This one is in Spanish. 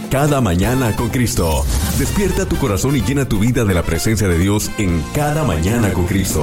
Cada Mañana con Cristo. Despierta tu corazón y llena tu vida de la presencia de Dios en Cada Mañana con Cristo.